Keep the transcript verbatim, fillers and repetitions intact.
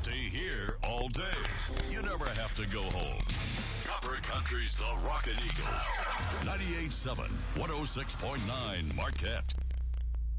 stay here all day. You never have to go home. Copper Country's The Rockin' Eagle. ninety-eight point seven, one oh six point nine Marquette.